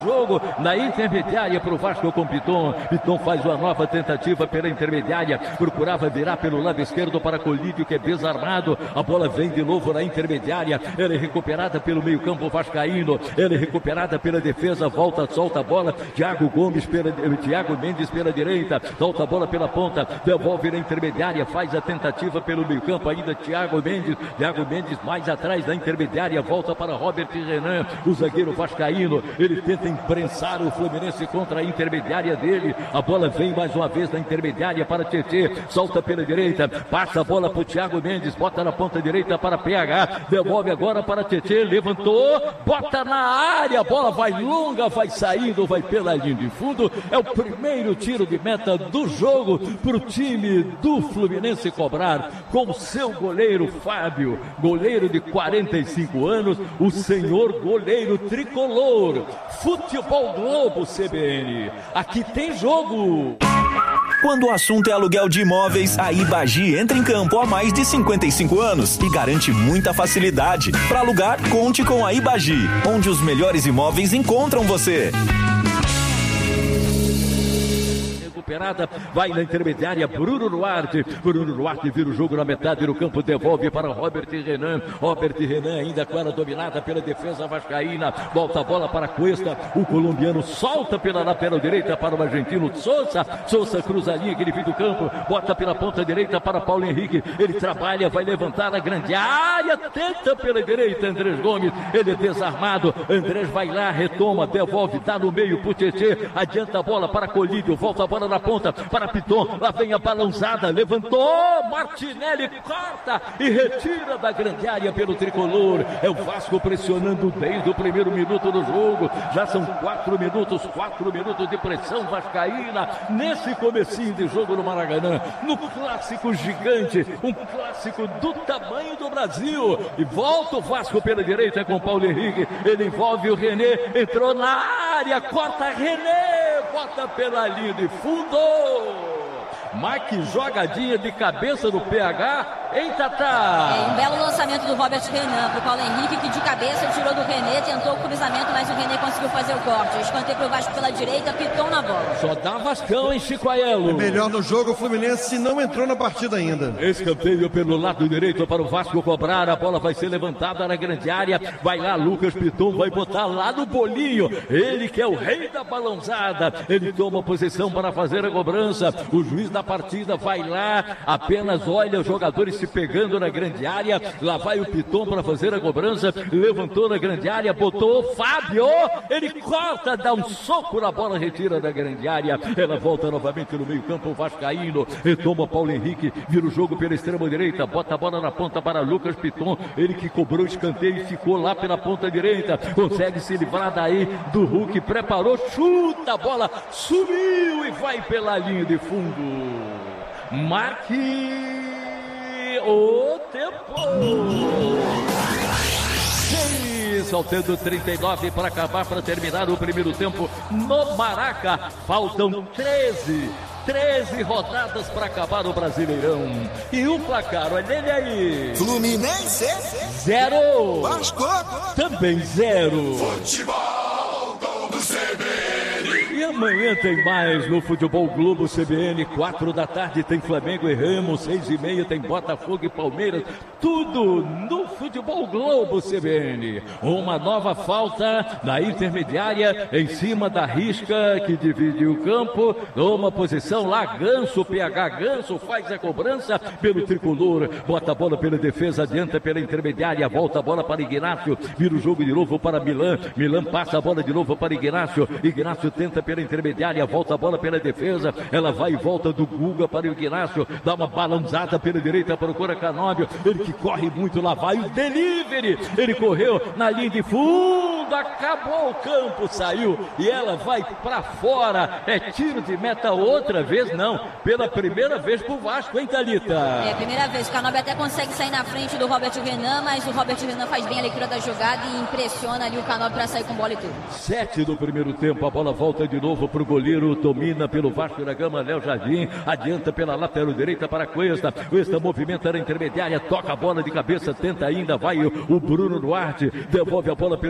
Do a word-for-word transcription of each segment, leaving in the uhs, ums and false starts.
Jogo na intermediária para o Vasco com Piton. Piton faz uma nova tentativa pela intermediária. Procurava virar pelo lado esquerdo para Colídio, que é desarmado. A bola vem de novo na intermediária. Ela é recuperada pelo meio campo vascaíno. Ela é recuperada pela defesa. Volta, solta a bola. Thiago Gomes pela, Thiago Mendes pela direita. Solta a bola pela ponta. Devolve na intermediária. Faz a tentativa pelo meio campo. Ainda Thiago Mendes. Thiago Mendes mais atrás da intermediária. Volta para Robert Renan. O zagueiro vascaíno. Ele tenta imprensar o Fluminense contra a intermediária dele. A bola vem mais uma vez da intermediária para Tietê. Solta pela direita. Passa a bola para o Thiago Mendes. Bota na ponta direita para P H. Devolve agora para Tietê. Levantou. Bota na área. A bola vai longa. Vai saindo. Vai pela linha de fundo. É o primeiro tiro de meta do jogo para o time do Fluminense cobrar. Com o seu goleiro Fábio. Goleiro de quarenta e cinco anos. O senhor goleiro tricolor. Futebol Globo C B N. Aqui tem jogo. Quando o assunto é aluguel de imóveis, a Ibagi entra em campo há mais de cinquenta e cinco anos e garante muita facilidade. Para alugar, conte com a Ibagi, onde os melhores imóveis encontram você. Recuperada, vai na intermediária, Bruno Duarte. Bruno Duarte vira o jogo na metade do campo, devolve para Robert Renan. Robert Renan ainda com ela dominada pela defesa vascaína. Volta a bola para Cuesta. O colombiano solta pela lateral direita para o argentino Sousa. Sousa cruza a linha, aquele fim do campo, bota pela ponta direita para Paulo Henrique. Ele trabalha, vai levantar a grande área, tenta pela direita Andrés Gomes. Ele é desarmado. Andrés vai lá, retoma, devolve, dá no meio pro Tietê. Adianta a bola para Colídio, volta a bola na ponta para Piton, lá vem a balançada, levantou, Martinelli corta e retira da grande área pelo tricolor. É o Vasco pressionando desde o primeiro minuto do jogo. Já são quatro minutos, quatro minutos de pressão vascaína nesse comecinho de jogo no Maracanã, no clássico gigante, um clássico do tamanho do Brasil. E volta o Vasco pela direita com Paulo Henrique, ele envolve o René, entrou na área, corta René, bota pela linha de fundo. Mas que jogadinha de cabeça do P H, hein, Tatá? É um belo lançamento do Robert Renan pro Paulo Henrique, que de cabeça tirou do René, tentou o cruzamento, mas o René conseguiu fazer o corte. Escanteio pro Vasco pela direita, Piton na bola. Só dá Vascão, hein, Chico Aiello? É melhor no jogo, o Fluminense não entrou na partida ainda. Escanteio pelo lado direito para o Vasco cobrar, a bola vai ser levantada na grande área, vai lá Lucas Piton, vai botar lá no bolinho, ele que é o rei da balãozada, ele toma posição para fazer a cobrança, o juiz da partida vai lá, apenas olha os jogadores se pegando na grande área, lá vai o Piton para fazer a cobrança, levantou na grande área, botou o Fábio, ele corta, dá um soco na bola, retira da grande área, ela volta novamente no meio campo, o vascaíno, retoma Paulo Henrique, vira o jogo pela extrema direita, bota a bola na ponta para Lucas Piton, ele que cobrou o escanteio e ficou lá pela ponta direita, consegue se livrar daí do Hulk, preparou, chuta a bola, subiu e vai pela linha de fundo. Marque o tempo. Faltando trinta e nove para acabar, para terminar o primeiro tempo no Maraca. Faltam treze. treze rodadas para acabar o Brasileirão. E o placar, olha ele aí. Fluminense. Zero. Vasco. Também zero. Futebol Globo C B N. E amanhã tem mais no Futebol Globo C B N. Quatro da tarde tem Flamengo e Remo. Seis e meia tem Botafogo e Palmeiras. Tudo no Futebol Globo C B N. Uma nova falta na intermediária em cima da risca que divide o campo. Uma posição lá, Ganso, P H Ganso faz a cobrança pelo tricolor. Bota a bola pela defesa, adianta pela intermediária. Volta a bola para Ignacio. Vira o jogo de novo para Milan. Milan passa a bola de novo para Ignacio. Ignacio tenta pela intermediária, volta a bola pela defesa, ela vai e volta do Guga para o Ignacio, dá uma balançada pela direita para o Coracanóbio, ele que corre muito, lá vai o delivery, ele correu na linha de fundo, acabou o campo, saiu, e ela vai para fora, é tiro de meta outra vez, não, pela primeira vez pro Vasco, hein, Thalita? É a primeira vez, o Canóbio até consegue sair na frente do Robert Renan, mas o Robert Renan faz bem a leitura da jogada e impressiona ali o Canóbio para sair com bola e tudo. Sete do primeiro tempo, a bola volta de novo para o goleiro, domina pelo Vasco da Gama, Léo Jardim, adianta pela lateral direita para Cuesta, Cuesta movimenta na intermediária, toca a bola de cabeça, tenta ainda, vai o, o Bruno Duarte, devolve a bola pelo meio campo,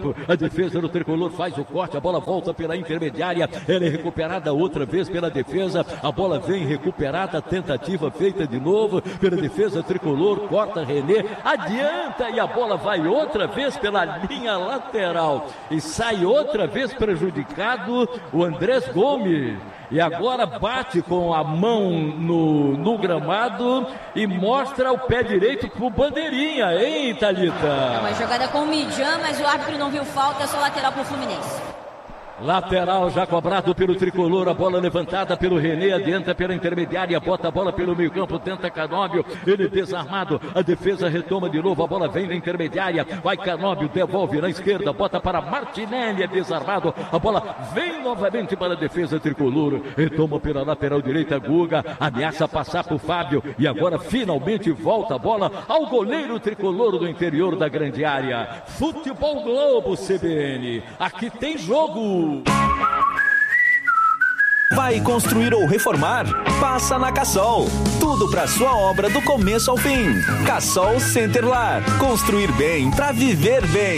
campo. A defesa do tricolor faz o corte, a bola volta pela intermediária, ela é recuperada outra vez pela defesa, a bola vem recuperada, tentativa feita de novo pela defesa tricolor, corta René, adianta e a bola vai outra vez pela linha lateral e sai outra vez prejudicado o Andrés Gomes. E agora bate com a mão no, no gramado e mostra o pé direito pro Bandeirinha, hein, Thalita? É uma jogada com o Midjan, mas o árbitro não viu falta, é só lateral pro Fluminense. Lateral já cobrado pelo tricolor, a bola levantada pelo René, adianta pela intermediária, bota a bola pelo meio campo, tenta Canóbio, ele desarmado, a defesa retoma de novo, a bola vem na intermediária, vai Canóbio, devolve na esquerda, bota para Martinelli, é desarmado, a bola vem novamente para a defesa tricolor, retoma pela lateral direita, Guga, ameaça passar pro Fábio, e agora finalmente volta a bola ao goleiro tricolor do interior da grande área. Futebol Globo C B N, aqui tem jogo. Vai construir ou reformar? Passa na Cassol. Tudo para sua obra do começo ao fim. Cassol Centerlar. Construir bem para viver bem.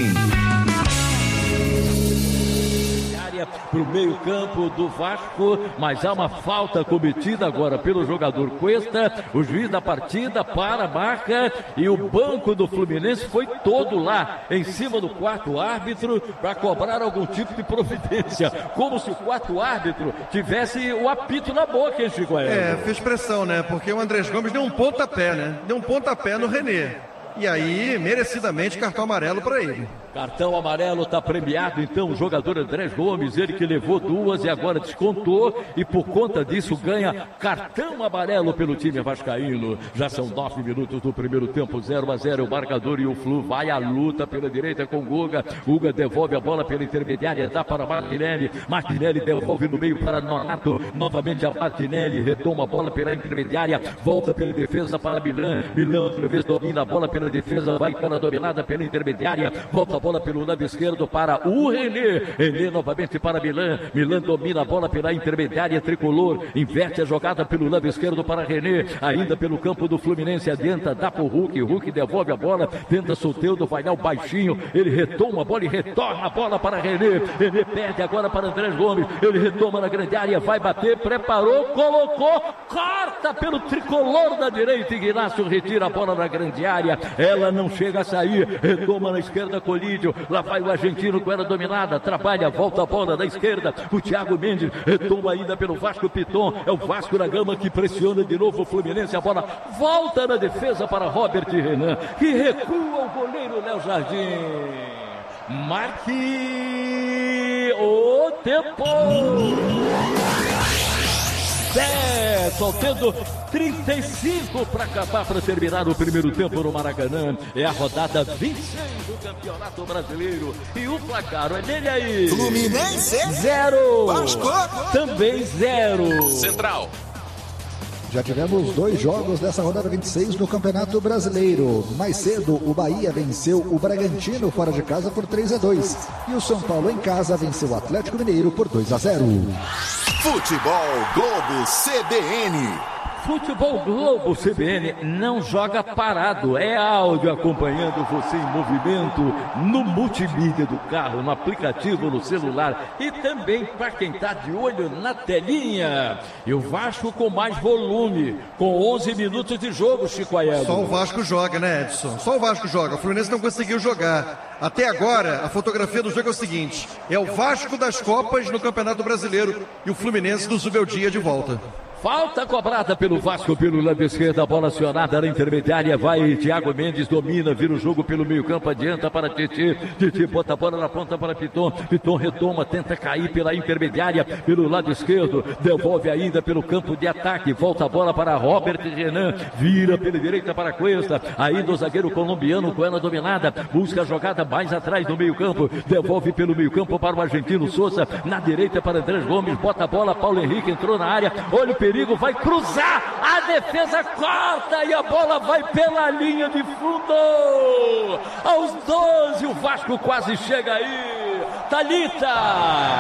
Para o meio campo do Vasco, mas há uma falta cometida agora pelo jogador Cuesta, o juiz da partida para a marca e o banco do Fluminense foi todo lá em cima do quarto árbitro para cobrar algum tipo de providência, como se o quarto árbitro tivesse o apito na boca, hein, Chico? É, fez pressão, né? Porque o Andrés Gomes deu um pontapé, né? Deu um pontapé no René. E aí, merecidamente, cartão amarelo para ele. Cartão amarelo está premiado, então, o jogador Andrés Gomes, ele que levou duas e agora descontou e por conta disso ganha cartão amarelo pelo time vascaíno. Já são nove minutos do primeiro tempo, zero a zero o marcador e o Flu vai à luta pela direita com Guga. Guga devolve a bola pela intermediária, dá para Martinelli. Martinelli devolve no meio para Nonato. Novamente a Martinelli retoma a bola pela intermediária, volta pela defesa para Milan. Milan outra vez domina a bola pela defesa, vai para a dominada pela intermediária, volta a bola pelo lado esquerdo para o René. René novamente para Milan. Milan domina a bola pela intermediária tricolor, inverte a jogada pelo lado esquerdo para René, ainda pelo campo do Fluminense, adianta, dá para o Hulk, Hulk devolve a bola, tenta Soteldo, vai dar o baixinho, ele retoma a bola e retorna a bola para René. René perde agora para Andrés Gomes, ele retoma na grande área, vai bater, preparou, colocou, corta pelo tricolor da direita, Ignacio retira a bola na grande área, ela não chega a sair, retoma na esquerda, Colídio, lá vai o argentino com ela dominada, trabalha, volta a bola da esquerda, o Thiago Mendes, retoma ainda pelo Vasco Piton, é o Vasco da Gama que pressiona de novo o Fluminense, a bola volta na defesa para Robert Renan, que recua o goleiro Léo Jardim. Marque o tempo. É, faltando trinta e cinco para acabar, para terminar o primeiro tempo no Maracanã. É a rodada vinte e seis do Campeonato Brasileiro. E o placar, olha ele aí. Fluminense. Zero. Vasco. Também zero. Central. Já tivemos dois jogos dessa rodada vinte e seis no Campeonato Brasileiro. Mais cedo, o Bahia venceu o Bragantino fora de casa por três a dois. E o São Paulo em casa venceu o Atlético Mineiro por dois a zero. Futebol Globo C B N. Futebol Globo C B N não joga parado, é áudio acompanhando você em movimento no multimídia do carro, no aplicativo, no celular e também para quem está de olho na telinha. E o Vasco com mais volume, com onze minutos de jogo, Chico Aedo. Só o Vasco joga, né, Edson? Só o Vasco joga, o Fluminense não conseguiu jogar. Até agora, a fotografia do jogo é o seguinte, é o Vasco das Copas no Campeonato Brasileiro e o Fluminense do Zubeldia de volta. Falta cobrada pelo Vasco, pelo lado esquerdo, a bola acionada na intermediária, vai Thiago Mendes, domina, vira o jogo pelo meio campo, adianta para Titi, Titi bota a bola na ponta para Piton, Piton retoma, tenta cair pela intermediária, pelo lado esquerdo, devolve ainda pelo campo de ataque, volta a bola para Robert Renan, vira pela direita para Cuesta, ainda o zagueiro colombiano com ela dominada, busca a jogada mais atrás do meio campo, devolve pelo meio campo para o argentino Souza, na direita para Andrés Gomes, bota a bola, Paulo Henrique entrou na área, olha o perigo, vai cruzar, a defesa corta e a bola vai pela linha de fundo. Aos doze, o Vasco quase chega aí. Thalita. Belo lançamento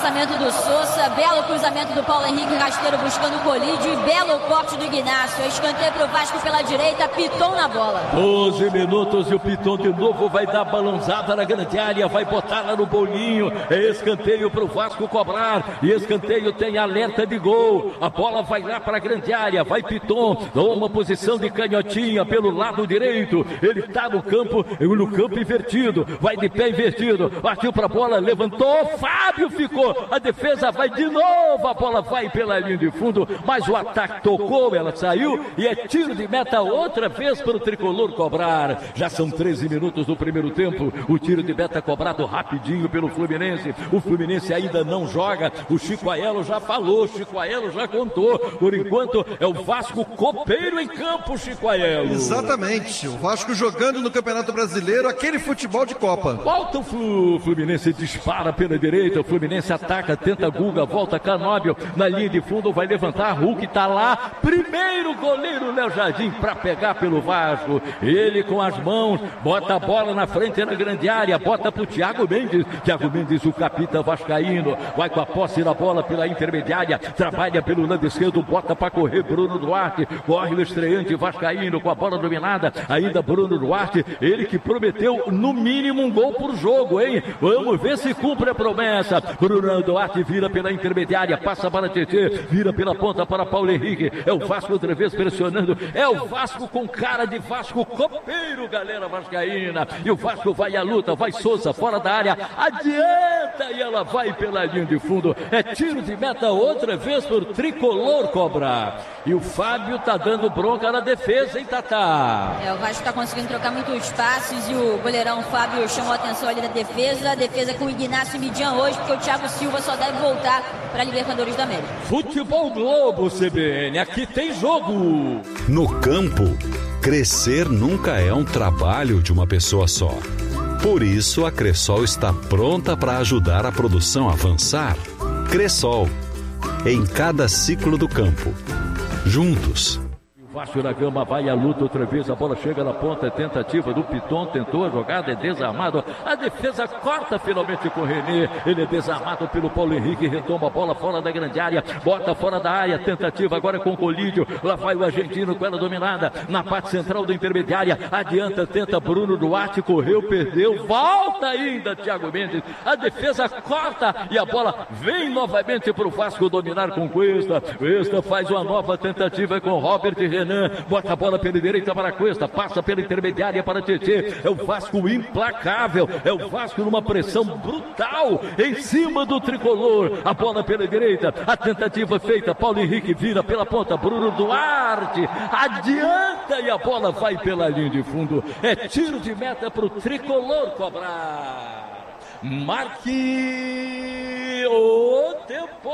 lançamento do Sousa, belo cruzamento do Paulo Henrique Rasteiro buscando o colídio e belo corte do Ignacio. Escanteio para o Vasco pela direita, Piton na bola. doze minutos e o Piton de novo vai dar balançada na grande área, vai botar lá no bolinho. É escanteio para o Vasco cobrar. E escanteio tem alerta de gol. A bola vai lá para a grande área, vai Piton, uma posição de canhotinha pelo lado direito. Ele está no campo, no campo invertido, vai de pé invertido, partiu para a bola, levantou, Fábio ficou, a defesa vai de novo, a bola vai pela linha de fundo, mas o ataque tocou, ela saiu e é tiro de meta outra vez para o tricolor cobrar. Já são treze minutos do primeiro tempo, o tiro de meta cobrado rapidinho pelo Fluminense. O Fluminense ainda não joga, o Chico Aelo já falou, Chico Aelo já contou. Por enquanto é o Vasco copeiro em campo, Chico Aelo. Exatamente, o Vasco jogando no Campeonato Brasileiro aquele futebol de Copa. Volta o Flu, Fluminense dispara pela direita, o Fluminense ataca, tenta Guga, volta Canóbio, na linha de fundo vai levantar, Hulk tá lá, primeiro goleiro Léo Jardim para pegar pelo Vasco, ele com as mãos, bota a bola na frente na grande área, bota pro Thiago Mendes, Thiago Mendes o capitão vascaíno, vai com a posse da bola pela intermediária, trabalha pelo lado esquerdo, bota para correr Bruno Duarte, corre o estreante vascaíno com a bola dominada, ainda Bruno Duarte, ele que prometeu no mínimo um gol por jogo, hein? Vamos ver se cumpre a promessa. Bruno Duarte vira pela intermediária, passa para Tietê, vira pela ponta para Paulo Henrique, é o Vasco outra vez pressionando, é o Vasco com cara de Vasco copeiro, galera vascaína, e o Vasco vai à luta, vai Sousa fora da área, adianta e ela vai pela linha de fundo, é tiro de meta outra vez por tricolor cobrar, e o Fábio tá dando bronca na defesa, hein, Tatá? É, o Vasco tá conseguindo trocar muitos passes e o goleirão Fábio chamou a atenção ali da defesa, a defesa com o Ignacio e Midian hoje, porque o Thiago Silva só deve voltar para a Libertadores da América. Futebol Globo, C B N, aqui tem jogo. No campo, crescer nunca é um trabalho de uma pessoa só. Por isso, a Cressol está pronta para ajudar a produção a avançar. Cressol, em cada ciclo do campo. Juntos. Vasco da Gama vai à luta outra vez, a bola chega na ponta, tentativa do Piton, tentou a jogada, é desarmado, a defesa corta finalmente com o René, ele é desarmado pelo Paulo Henrique, retoma a bola fora da grande área, bota fora da área, tentativa agora com o Colídio, lá vai o argentino com ela dominada, na parte central da intermediária, adianta, tenta Bruno Duarte, correu, perdeu, volta ainda Thiago Mendes, a defesa corta e a bola vem novamente para o Vasco dominar com Cuesta, Cuesta faz uma nova tentativa com Robert Renan, bota a bola pela direita para a Cuesta, passa pela intermediária para Tietê, é o Vasco implacável, é o Vasco numa pressão brutal em cima do tricolor, a bola pela direita, a tentativa feita, Paulo Henrique vira pela ponta, Bruno Duarte adianta e a bola vai pela linha de fundo, é tiro de meta para o tricolor cobrar. Marque o tempo.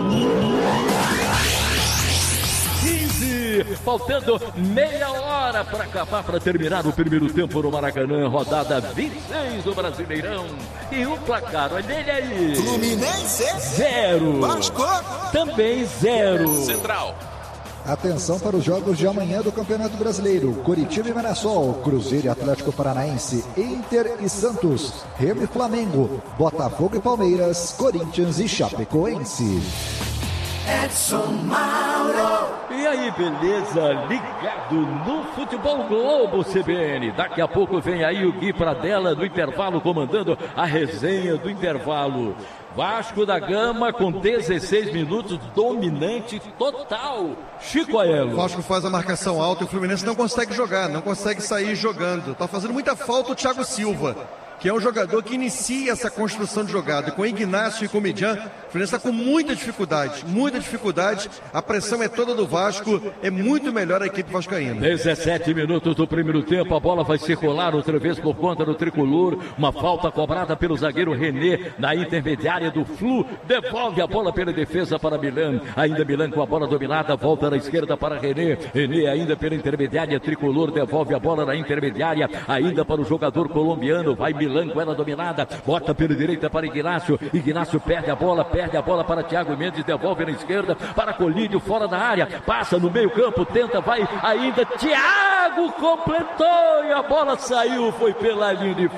quinze, faltando meia hora para acabar, para terminar o primeiro tempo no Maracanã, rodada vinte e seis do Brasileirão. E o placar, olha ele aí. Fluminense. Zero. Vasco. Também zero. Central. Atenção para os jogos de amanhã do Campeonato Brasileiro. Curitiba e Mirassol, Cruzeiro e Atlético Paranaense, Inter e Santos, Remo e Flamengo, Botafogo e Palmeiras, Corinthians e Chapecoense. Edson Mauro. E aí, beleza? Ligado no Futebol Globo, C B N. Daqui a pouco vem aí o Gui Pradella do intervalo, comandando a resenha do intervalo. Vasco da Gama com dezesseis minutos, dominante total. Chico Aelo. O Vasco faz a marcação alta e o Fluminense não consegue jogar, não consegue sair jogando. Tá fazendo muita falta o Thiago Silva, que é um jogador que inicia essa construção de jogada. Com Ignacio e com Midian, o Fluminense está com muita dificuldade, muita dificuldade. A pressão é toda do Vasco, é muito melhor a equipe vascaína. dezessete minutos do primeiro tempo, a bola vai circular outra vez por conta do tricolor. Uma falta cobrada pelo zagueiro René na intermediária do Flu. Devolve a bola pela defesa para Milan. Ainda Milan com a bola dominada, volta na esquerda para René. René ainda pela intermediária tricolor, devolve a bola na intermediária, ainda para o jogador colombiano. Vai Milan com ela dominada, bota pela direita para Ignacio. Ignacio perde a bola, perde a bola para Thiago Mendes, devolve na esquerda para Colídio, fora da área, passa no meio campo, tenta, vai ainda Thiago Thiago completou e a bola saiu, foi pela linha de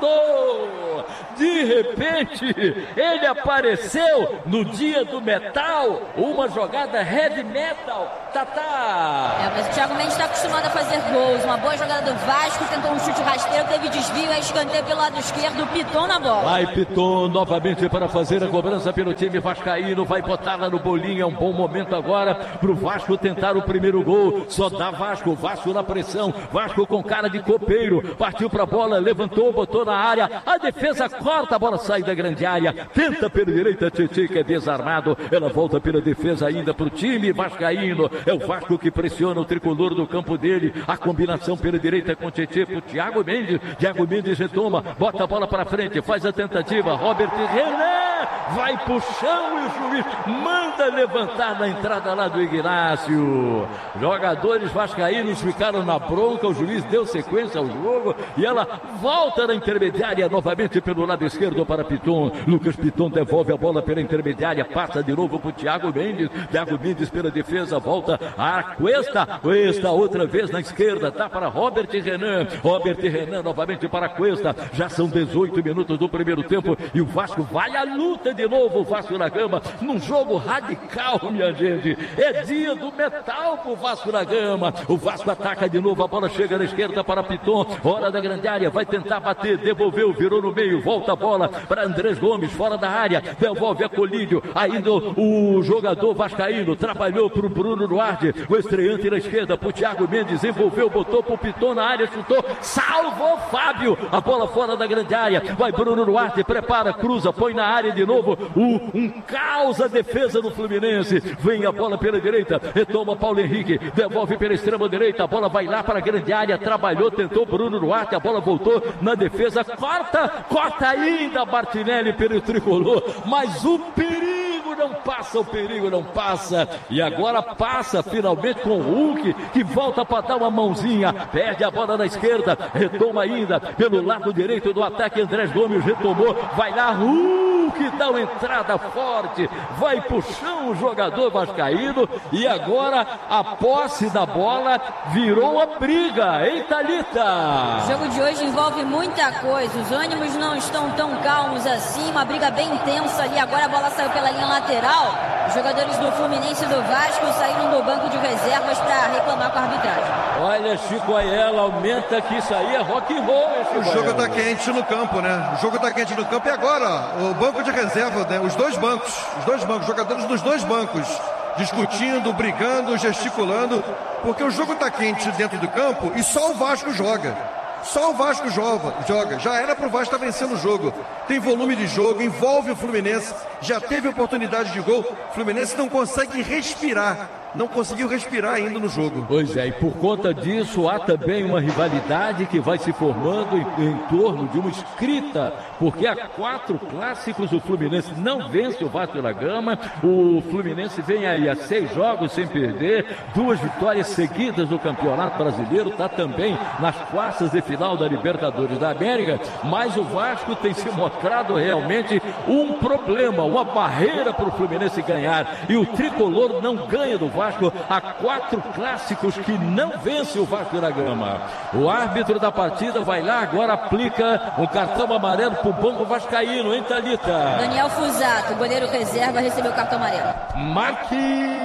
fundo. De repente, ele apareceu no dia do metal, uma jogada heavy metal. Tatá. É, mas o Thiago Mendes está acostumado a fazer gols. Uma boa jogada do Vasco, tentou um chute rasteiro, teve desvio, é escanteio pelo lado esquerdo, Piton na bola. Vai Piton novamente para fazer a cobrança pelo time vascaíno, vai botar lá no bolinho, é um bom momento agora para o Vasco tentar o primeiro gol. Só dá Vasco, Vasco na pressão, Vasco com cara de copeiro, partiu para a bola, levantou, botou na área, a defesa corta, a bola sai da grande área, tenta pela direita, Tietê que é desarmado, ela volta pela defesa ainda para o time vascaíno, é o Vasco que pressiona o tricolor do campo dele, a combinação pela direita com Tietê para o Thiago Mendes, Thiago Mendes retoma, bota a bola para frente, faz a tentativa, Robert Renan vai pro chão e o juiz manda levantar na entrada lá do Ignácio. Jogadores vascaínos ficaram na bronca, o juiz deu sequência ao jogo e ela volta na intermediária novamente pelo lado esquerdo para Piton. Lucas Piton devolve a bola pela intermediária, passa de novo para o Thiago Mendes, Thiago Mendes pela defesa, volta a Cuesta, Cuesta outra vez na esquerda, tá para Robert Renan, Robert Renan novamente para Cuesta, já são dezoito minutos do primeiro tempo e o Vasco vai à luta de novo, o Vasco da Gama, num jogo radical, minha gente, é dia do metal pro Vasco da Gama, o Vasco ataca de novo, a bola chega na esquerda para Piton, hora da grande área, vai tentar bater, devolveu, virou no meio, volta a bola para Andrés Gomes, fora da área, devolve a Colídio, ainda o jogador vascaíno, trabalhou pro Bruno Duarte, o estreante na esquerda, pro Thiago Mendes, envolveu, botou pro Piton na área, chutou, salvou Fábio, a bola fora da grande área, vai Bruno Duarte, prepara, cruza, põe na área de novo, o, um caos a defesa do Fluminense, vem a bola pela direita, retoma Paulo Henrique, devolve pela extrema direita, a bola vai lá para a grande área, trabalhou, tentou Bruno Duarte, a bola voltou na defesa, corta, corta ainda Martinelli pelo tricolor, mas o perigo não passa, o perigo não passa, e agora passa finalmente com o Hulk, que volta para dar uma mãozinha, perde a bola na esquerda, retoma ainda pelo lado direito do ataque, Andrés Gomes retomou, vai lá, Hulk dá uma entrada forte, vai pro chão o jogador vascaíno, e agora a posse da bola virou a briga, hein, Thalita? O jogo de hoje envolve muita coisa, os ânimos não estão tão calmos assim, uma briga bem intensa ali, agora a bola saiu pela linha lateral, os jogadores do Fluminense e do Vasco saíram do banco de reservas para reclamar com a arbitragem. Olha, Chico Ayala, aumenta que isso aí é rock and roll, hein, Chico O jogo Ayala? tá quente no campo, né? O jogo tá quente no campo e agora, ó, o banco de reserva, né? Os dois bancos, os dois bancos, jogadores dos dois bancos, discutindo, brigando, gesticulando, porque o jogo tá quente dentro do campo e só o Vasco joga. Só o Vasco joga, joga. Já era pro Vasco estar vencendo o jogo. Tem volume de jogo, envolve o Fluminense, já teve oportunidade de gol. O Fluminense não consegue respirar. Não conseguiu respirar ainda no jogo. Pois é, e por conta disso há também uma rivalidade que vai se formando em, em torno de uma escrita, porque há quatro clássicos o Fluminense não vence o Vasco da Gama, o Fluminense vem aí a seis jogos sem perder, duas vitórias seguidas no Campeonato Brasileiro, está também nas quartas de final da Libertadores da América, mas o Vasco tem se mostrado realmente um problema, uma barreira para o Fluminense ganhar, e o tricolor não ganha do Vasco. Há quatro clássicos que não vence o Vasco da Gama. O árbitro da partida vai lá, agora aplica um cartão amarelo para o banco vascaíno, hein, Thalita? Daniel Fusato, goleiro reserva, recebeu o cartão amarelo. Marque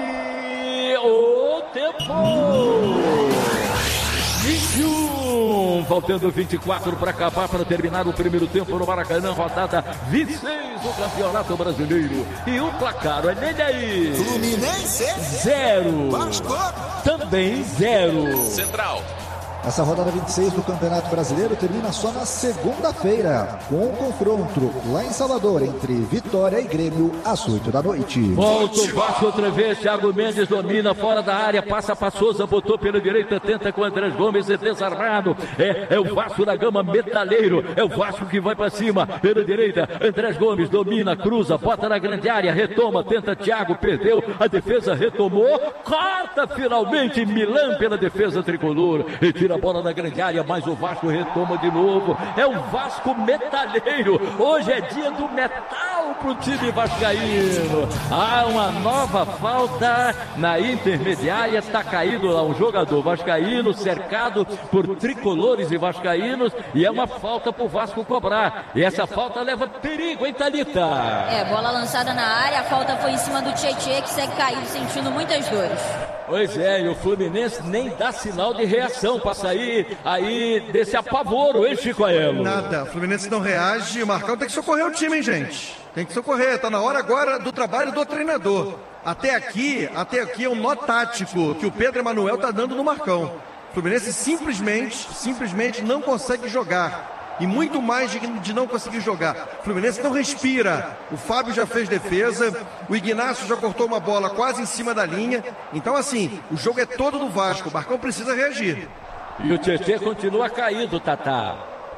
o tempo! vinte e um, faltando vinte e quatro para acabar, para terminar o primeiro tempo no Maracanã, rodada vinte e seis do Campeonato Brasileiro. E o placar, olha aí. Fluminense Zero. Vasco Também zero. Central. Essa rodada vinte e seis do Campeonato Brasileiro termina só na segunda-feira, com o confronto lá em Salvador entre Vitória e Grêmio às oito da noite. Volta o Vasco outra vez, Thiago Mendes domina fora da área, passa para Souza, botou pela direita, tenta com o Andrés Gomes, é desarmado, é, é o Vasco da Gama metaleiro, é o Vasco que vai para cima, pela direita, Andrés Gomes domina, cruza, bota na grande área, retoma, tenta Thiago, perdeu, a defesa retomou, corta finalmente Milan pela defesa tricolor, retira a bola na grande área, mas o Vasco retoma de novo, é o Vasco metaleiro, hoje é dia do metal gol pro time vascaíno. Há uma nova falta na intermediária, está caído lá um jogador vascaíno, cercado por tricolores e vascaínos, e é uma falta pro Vasco cobrar. E essa falta leva perigo, hein, Thalita? É, bola lançada na área, a falta foi em cima do Tietê, que segue caído, sentindo muitas dores. Pois é, e o Fluminense nem dá sinal de reação para sair aí desse apavoro, hein, Chico Aelo? Nada, o Fluminense não reage, o Marcão tem que socorrer o time, hein, gente? Tem que socorrer, tá na hora agora do trabalho do treinador. Até aqui, até aqui é um nó tático que o Pedro Emanuel tá dando no Marcão. O Fluminense simplesmente, simplesmente não consegue jogar. E muito mais de, de não conseguir jogar. O Fluminense não respira. O Fábio já fez defesa. O Ignacio já cortou uma bola quase em cima da linha. Então, assim, o jogo é todo do Vasco. O Marcão precisa reagir. E o Tietê continua caído, Tatá.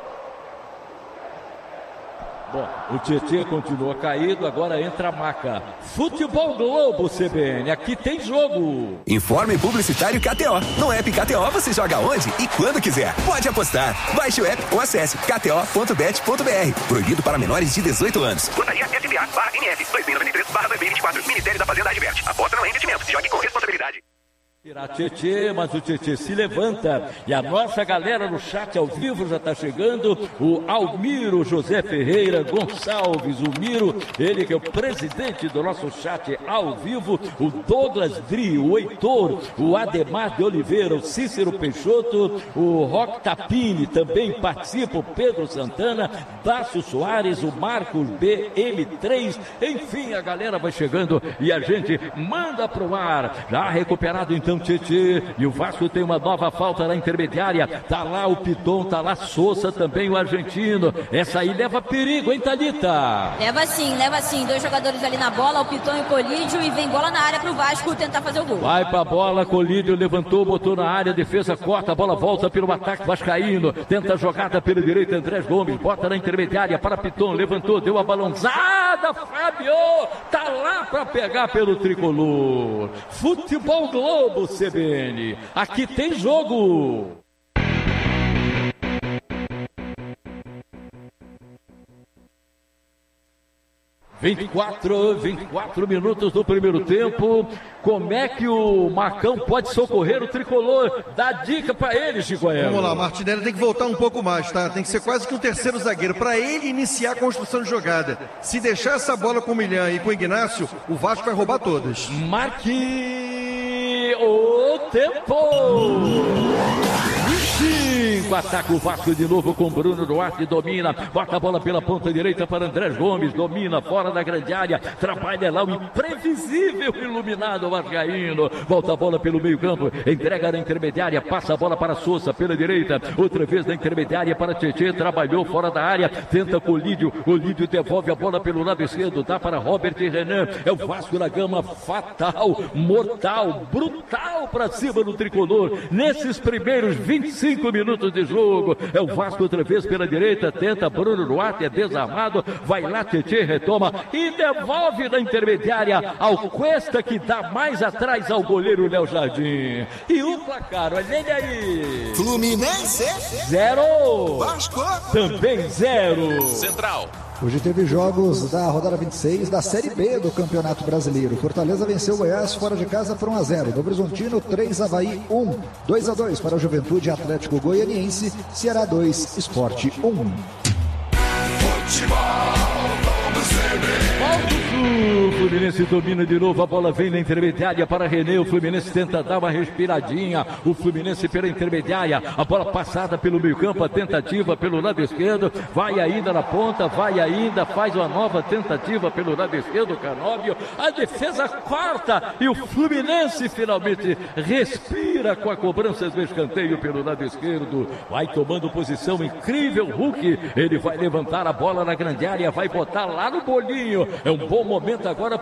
Bom, o Tietê continua caído, agora entra a Maca. Futebol Globo, C B N, aqui tem jogo. Informe publicitário K T O. No app K T O você joga onde e quando quiser. Pode apostar. Baixe o app ou acesse k t o ponto bet ponto b r. Proibido para menores de dezoito anos. Portaria S B A barra N F dois mil e noventa e três barra dois mil e vinte e quatro. Ministério da Fazenda adverte. Aposta não é investimento. Jogue com responsabilidade. Irá Tietê, mas o Tietê se levanta e a nossa galera no chat ao vivo já está chegando. O Almiro José Ferreira Gonçalves, o Miro, ele que é o presidente do nosso chat ao vivo. O Douglas Dri, o Heitor, o Ademar de Oliveira, o Cícero Peixoto, o Roque Tapini também participa, o Pedro Santana, Dácio Soares, o Marcos B M três, enfim, a galera vai chegando e a gente manda pro ar. Já recuperado então Tietê, e o Vasco tem uma nova falta na intermediária, tá lá o Piton, tá lá Sousa também, o argentino. Essa aí leva perigo, hein, Thalita? Leva sim, leva sim, dois jogadores ali na bola, o Piton e o Colídio, e vem bola na área pro Vasco tentar fazer o gol. Vai pra bola, Colídio levantou, botou na área, defesa corta, a bola volta pelo ataque vascaíno, tenta a jogada pela direita, Andrés Gomes, bota na intermediária para Piton, levantou, deu a balãozada, Fábio, tá lá pra pegar pelo tricolor. Futebol Globo, C B N, aqui tem jogo. vinte e quatro, vinte e quatro minutos do primeiro tempo. Como é que o Marcão pode socorrer o tricolor? Dá dica pra ele, Chico Aelo. Vamos lá, Martinelli tem que voltar um pouco mais, tá? Tem que ser quase que um terceiro zagueiro para ele iniciar a construção de jogada. Se deixar essa bola com o Milhã e com o Ignacio, o Vasco vai roubar todas. Marque o tempo. cinco, ataca o Vasco de novo com Bruno Duarte, domina, bota a bola pela ponta direita para Andrés Gomes, domina fora da grande área, trabalha lá o imprevisível iluminado vascaíno, volta a bola pelo meio campo, entrega na intermediária, passa a bola para Sousa pela direita, outra vez na intermediária para Tietê, trabalhou fora da área, tenta Colídio, Colídio devolve a bola pelo lado esquerdo, dá para Robert e Renan, é o Vasco na gama, fatal, mortal, brutal para cima do tricolor, nesses primeiros vinte e cinco minutos de jogo, é o Vasco outra vez pela direita, tenta Bruno Duarte, é desarmado, vai lá, Tietê retoma e devolve na intermediária ao Cuesta, que dá mais atrás ao goleiro Léo Jardim. E o placar, olha ele aí. Fluminense zero. Vasco também zero. Central. Hoje teve jogos da rodada vinte e seis da Série B do Campeonato Brasileiro. Fortaleza venceu o Goiás fora de casa por um a zero. Novo Horizontino três, Avaí um. dois a dois para o Juventude Atlético Goianiense. Ceará dois, Sport um. Futebol do C B N. O Fluminense domina de novo, a bola vem na intermediária para René, o Fluminense tenta dar uma respiradinha, o Fluminense pela intermediária, a bola passada pelo meio campo, a tentativa pelo lado esquerdo, vai ainda na ponta, vai ainda, faz uma nova tentativa pelo lado esquerdo, Canóbio, a defesa corta e o Fluminense finalmente respira com a cobrança do escanteio pelo lado esquerdo, vai tomando posição incrível, Hulk, ele vai levantar a bola na grande área, vai botar lá no bolinho, é um bom momento agora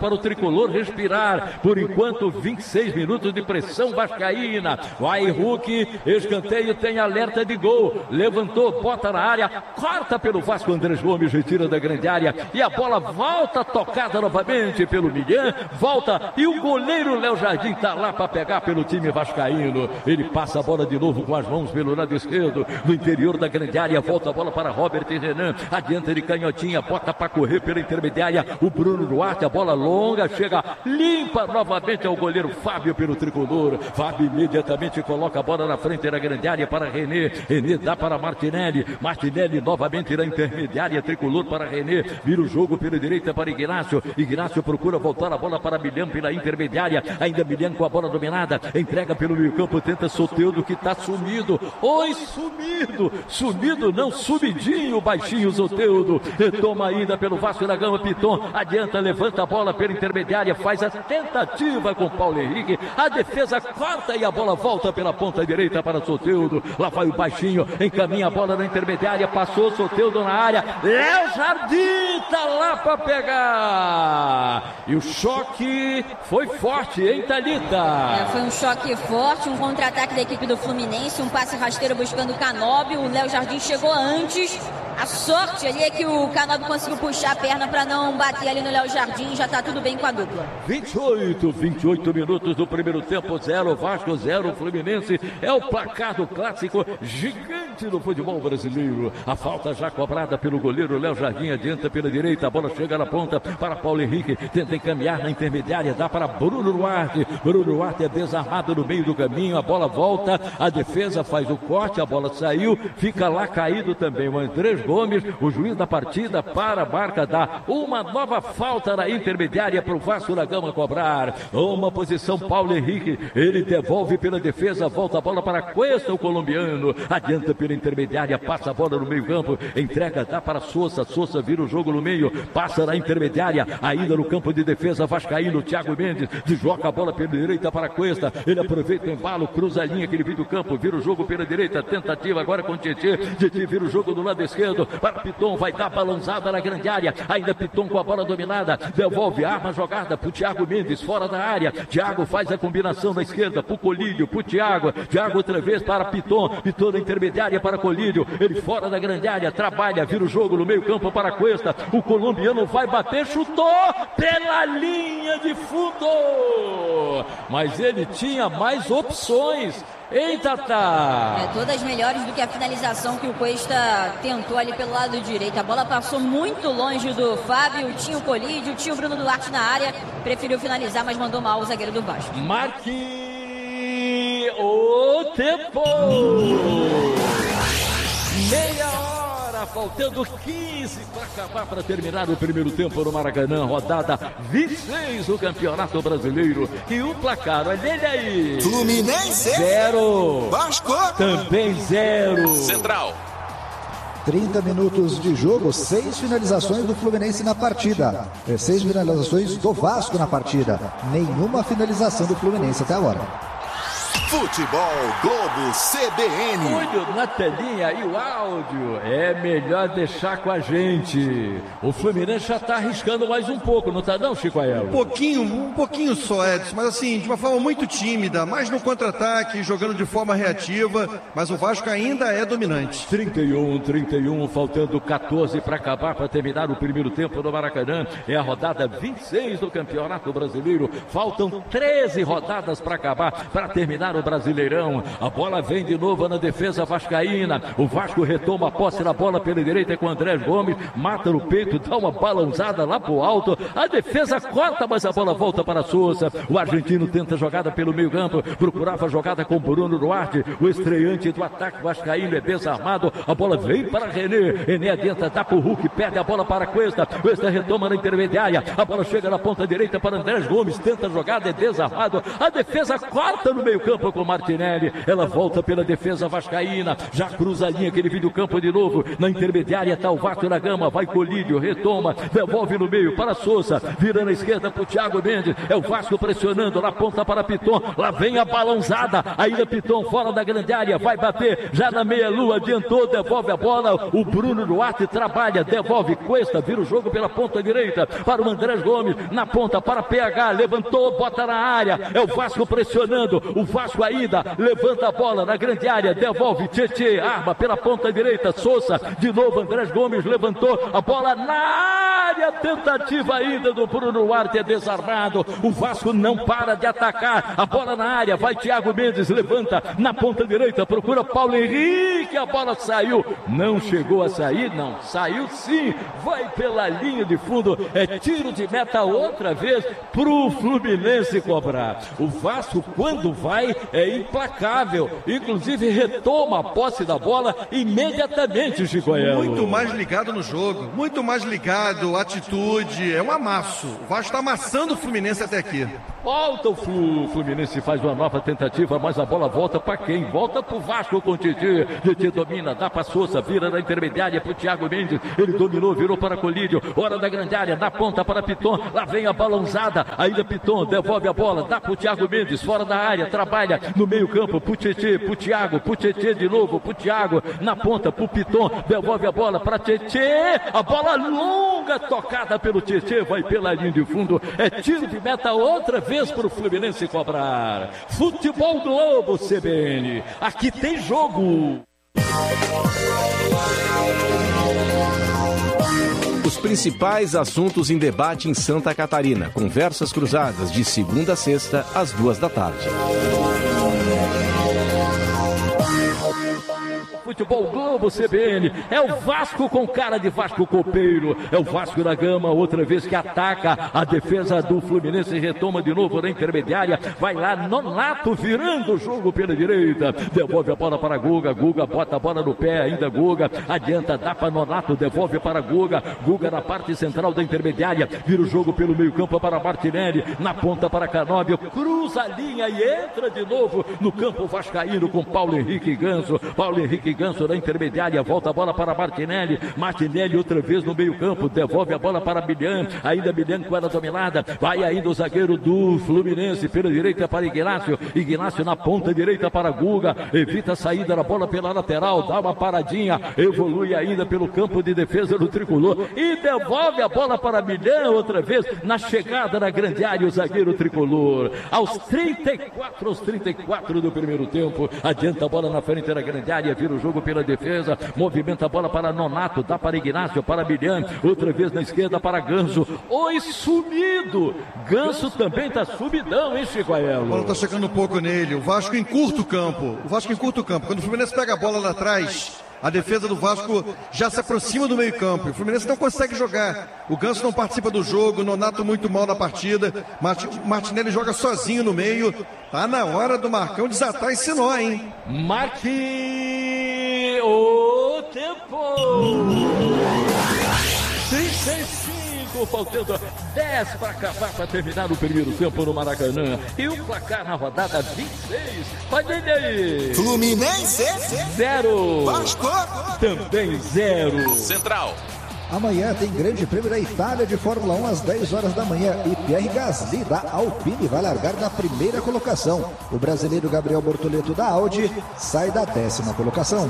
para o tricolor respirar. Por enquanto, vinte e seis minutos de pressão vascaína. Vai Hulk, escanteio, tem alerta de gol. Levantou, bota na área, corta pelo Vasco, Andrés Gomes retira da grande área e a bola volta tocada novamente pelo Milhã, volta e o goleiro Léo Jardim tá lá para pegar pelo time vascaíno. Ele passa a bola de novo com as mãos pelo lado esquerdo, no interior da grande área, volta a bola para Robert e Renan, adianta de canhotinha, bota para correr pela intermediária, o Bruno Duarte, a bola longa, chega, limpa novamente ao goleiro Fábio pelo tricolor. Fábio imediatamente coloca a bola na frente da grande área para René, René dá para Martinelli, Martinelli novamente na intermediária, tricolor para René, vira o jogo pela direita para Ignacio, Ignacio procura voltar a bola para Milhão pela intermediária, ainda Milhão com a bola dominada, entrega pelo meio campo, tenta Soteldo que está sumido, oi sumido, sumido não, sumidinho, baixinho Soteldo, retoma ainda pelo Vasco da Gama, Piton, adianta, levanta a bola pela intermediária, faz a tentativa com Paulo Henrique, a defesa corta e a bola volta pela ponta direita para Soteldo, lá vai o baixinho, encaminha a bola na intermediária, passou Soteldo na área, Léo Jardim tá lá para pegar, e o choque foi forte, hein, Thalita? É, foi um choque forte, um contra-ataque da equipe do Fluminense, um passe rasteiro buscando o Canóbio, o Léo Jardim chegou antes, a sorte ali é que o Canóbio conseguiu puxar a perna para não bater ali no Léo Jardim, já tá tudo bem com a dupla. vinte e oito, vinte e oito minutos do primeiro tempo, zero Vasco, zero Fluminense, é o placar do clássico gigante do futebol brasileiro. A falta já cobrada pelo goleiro Léo Jardim, adianta pela direita, a bola chega na ponta para Paulo Henrique, tenta encaminhar na intermediária, dá para Bruno Duarte, Bruno Duarte é desarmado no meio do caminho, a bola volta, a defesa faz o corte, a bola saiu, fica lá caído também o Andrés Gomes, o juiz da partida para a marca, dá uma nova falta na intermediária para o Vasco da Gama cobrar, uma posição Paulo Henrique, ele devolve pela defesa, volta a bola para Cuesta, o colombiano, adianta pela intermediária, passa a bola no meio campo, entrega, dá para Sousa, Sousa vira o jogo no meio, passa na intermediária, ainda no campo de defesa vascaíno, Thiago Mendes, desloca a bola pela direita para Cuesta, ele aproveita o embalo, cruza a linha que ele vem do campo, vira o jogo pela direita, tentativa agora com o Tietê, Tietê vira o jogo do lado esquerdo, para Piton, vai dar balançada na grande área, ainda Piton com a bola dominada, devolve a arma jogada pro Thiago Mendes, fora da área, Thiago faz a combinação na esquerda, pro Colídio, pro Thiago, Thiago outra vez para Piton, Piton na intermediária para Colídio, ele fora da grande área, trabalha, vira o jogo no meio campo para Cuesta, o colombiano vai bater, chutou pela linha de fundo, mas ele tinha mais opções. Eita, tá! É, todas melhores do que a finalização que o Cuesta tentou ali pelo lado direito. A bola passou muito longe do Fábio, tinha o Colídio, tinha o Bruno Duarte na área. Preferiu finalizar, mas mandou mal o zagueiro do Vasco. Marque o tempo! Meia hora, faltando quinze para acabar, para terminar o primeiro tempo no Maracanã, rodada vinte e seis do Campeonato Brasileiro. E o placar, olha ele aí. Fluminense Zero. Vasco também zero. Central. trinta minutos de jogo, seis finalizações do Fluminense na partida. É, seis finalizações do Vasco na partida. Nenhuma finalização do Fluminense até agora. Futebol Globo C B N. Olho na telinha e o áudio. É melhor deixar com a gente. O Fluminense já tá arriscando mais um pouco, não tá não, Chico Aiello? Um pouquinho, um pouquinho só, Edson, mas assim, de uma forma muito tímida, mais no contra-ataque, jogando de forma reativa, mas o Vasco ainda é dominante. trinta e um, trinta e um, faltando quatorze para acabar, para terminar o primeiro tempo do Maracanã. É a rodada vinte e seis do Campeonato Brasileiro. Faltam treze rodadas para acabar, para terminar o Brasileirão. A bola vem de novo na defesa vascaína. O Vasco retoma a posse da bola pela direita com o Andrés Gomes, mata no peito, dá uma balançada lá pro alto. A defesa corta, mas a bola volta para Sousa. O argentino tenta jogada pelo meio campo, procurava a jogada com Bruno Duarte. O estreante do ataque vascaíno é desarmado. A bola vem para René. René adianta, dá pro Hulk, perde a bola para Cuesta. Cuesta retoma na intermediária. A bola chega na ponta direita para Andrés Gomes, tenta a jogada, é desarmado. A defesa corta no meio campo com o Martinelli, ela volta pela defesa vascaína, já cruza a linha, aquele vídeo campo de novo, na intermediária tá o Vasco da Gama, vai Colídio, retoma, devolve no meio para Souza, vira na esquerda pro Thiago Mendes, é o Vasco pressionando, lá ponta para Piton, lá vem a balãozada, ainda Piton fora da grande área, vai bater, já na meia-lua, adiantou, devolve a bola, o Bruno Duarte trabalha, devolve Cuesta, vira o jogo pela ponta direita, para o Andrés Gomes, na ponta para P H, levantou, bota na área, é o Vasco pressionando, o Vasco ainda, levanta a bola na grande área, devolve, Tietê, arma pela ponta direita, Souza, de novo Andrés Gomes, levantou, a bola na área, tentativa ainda do Bruno Duarte, é desarmado, o Vasco não para de atacar, a bola na área, vai Thiago Mendes, levanta, na ponta direita, procura Paulo Henrique, a bola saiu, não chegou a sair, não, saiu sim, vai pela linha de fundo, é tiro de meta outra vez pro Fluminense cobrar. O Vasco, quando vai, é implacável, inclusive retoma a posse da bola imediatamente, Chicoiano. Muito mais ligado no jogo, muito mais ligado, atitude, é um amasso. O Vasco está amassando o Fluminense até aqui. Volta o Flu, Fluminense faz uma nova tentativa, mas a bola volta para quem? Volta pro Vasco com o Titi. Titi domina, dá pra Souza, vira na intermediária pro Thiago Mendes. Ele dominou, virou para Colídio. Hora da grande área, na ponta para Piton. Lá vem a balãozada. Ainda Piton devolve a bola, dá pro Thiago Mendes, fora da área, trabalha no meio-campo pro Titi, pro Thiago, pro Titi de novo, pro Thiago, na ponta pro Piton, devolve a bola para Titi. A bola longa tocada pelo Titi, vai pela linha de fundo. É tiro de meta outra vez para o Fluminense cobrar. Futebol Globo C B N. Aqui tem jogo. Os principais assuntos em debate em Santa Catarina. Conversas cruzadas de segunda a sexta, às duas da tarde. Futebol Globo C B N, é o Vasco com cara de Vasco copeiro, é o Vasco da Gama, outra vez que ataca, a defesa do Fluminense retoma de novo na intermediária, vai lá Nonato virando o jogo pela direita, devolve a bola para Guga, Guga bota a bola no pé, ainda Guga, adianta, dá para Nonato, devolve para Guga, Guga na parte central da intermediária, vira o jogo pelo meio campo para Martinelli, na ponta para Canóbio, cruza a linha e entra de novo no campo vascaíno com Paulo Henrique Ganso, Paulo Henrique Ganso na intermediária, volta a bola para Martinelli, Martinelli outra vez no meio campo, devolve a bola para Bilian, ainda Bilian com ela dominada, vai ainda o zagueiro do Fluminense, pela direita para Ignacio, Ignacio na ponta direita para Guga, evita a saída da bola pela lateral, dá uma paradinha, evolui ainda pelo campo de defesa do Tricolor, e devolve a bola para Bilian outra vez, na chegada na grande área, o zagueiro Tricolor, aos trinta e quatro, aos trinta e quatro do primeiro tempo, adianta a bola na frente da grande área, vira o jogo pela defesa, movimenta a bola para Nonato, dá para Ignacio, para Bilian, outra vez na esquerda para Ganso, oi sumido, Ganso também tá subidão, hein, Chicoaiello? A bola tá chegando um pouco nele, o Vasco encurta o campo, o Vasco encurta o campo, quando o Fluminense pega a bola lá atrás, a defesa do Vasco já se aproxima do meio campo, o Fluminense não consegue jogar, o Ganso não participa do jogo, o Nonato muito mal na partida, Mart- Martinelli joga sozinho no meio, tá na hora do Marcão desatar esse nó, hein? Marque o tempo! trinta e cinco, faltando dez para acabar, para terminar o primeiro tempo no Maracanã. E o placar na rodada vinte e seis. Olha ele aí! Fluminense zero. Vasco também zero. Central. Amanhã tem Grande Prêmio da Itália de Fórmula um às dez horas da manhã e Pierre Gasly da Alpine vai largar na primeira colocação. O brasileiro Gabriel Bortoleto da Audi sai da décima colocação.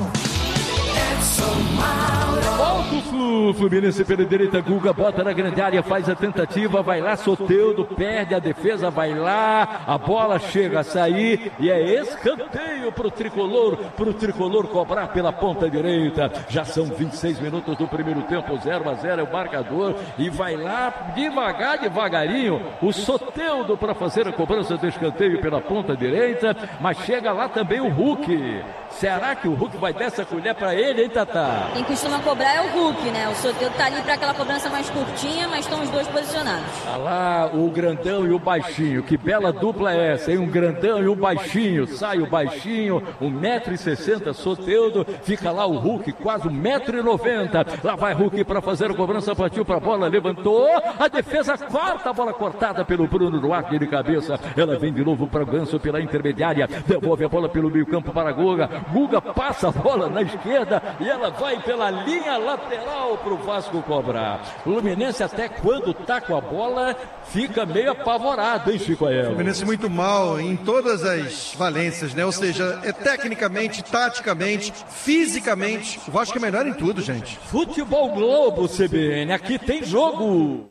Volta o Flu, Fluminense pela direita, Guga bota na grande área, faz a tentativa, vai lá Soteldo, perde a defesa, vai lá, a bola chega a sair e é escanteio pro Tricolor, pro Tricolor cobrar pela ponta direita. Já são vinte e seis minutos do primeiro tempo, zero a zero é o marcador e vai lá devagar, devagarinho, o Soteldo para fazer a cobrança do escanteio pela ponta direita, mas chega lá também o Hulk. Será que o Hulk vai dar essa colher para ele, hein, Tatá? Quem costuma cobrar é o Hulk, né? O Soteldo tá ali para aquela cobrança mais curtinha, mas estão os dois posicionados. Tá lá o grandão e o baixinho. Que bela dupla é essa, hein? Um grandão e um baixinho. Sai o baixinho, um metro e sessenta, Soteldo. Fica lá o Hulk, quase um metro e noventa. Lá vai Hulk para fazer a cobrança, partiu para a bola, levantou. A defesa corta, a bola cortada pelo Bruno Duarte de cabeça. Ela vem de novo para o Ganso pela intermediária. Devolve a bola pelo meio campo para Guga. Guga passa a bola na esquerda e ela vai pela linha lateral para o Vasco cobrar. O Fluminense até quando tá com a bola fica meio apavorado, hein, Chico Ael? O Fluminense muito mal em todas as valências, né? Ou seja, é tecnicamente, taticamente, fisicamente. O Vasco é melhor em tudo, gente. Futebol Globo, C B N, aqui tem jogo.